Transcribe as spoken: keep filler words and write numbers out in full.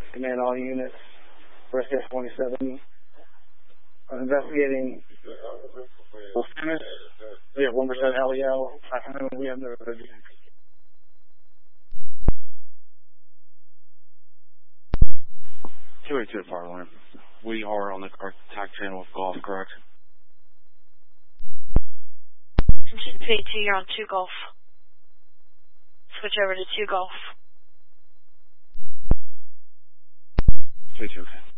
Command all units. First S twenty-seven. Uh, investigating. We have one percent L E L. We have no. two eighty-two Fire Alarm. We are on the attack channel of Golf, correct? two eighty-two, you're on two Golf. Switch over to two Golf. two eighty-two, okay.